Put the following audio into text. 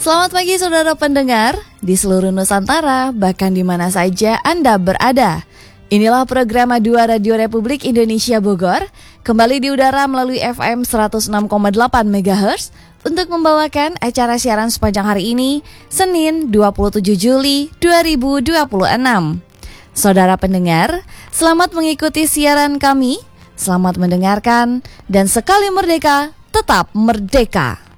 Selamat pagi saudara pendengar di seluruh Nusantara, bahkan di mana saja Anda berada. Inilah program A2 Radio Republik Indonesia Bogor, kembali di udara melalui FM 106,8 MHz untuk membawakan acara siaran sepanjang hari ini, Senin 27 Juli 2026. Saudara pendengar, selamat mengikuti siaran kami, selamat mendengarkan, dan sekali merdeka, tetap merdeka.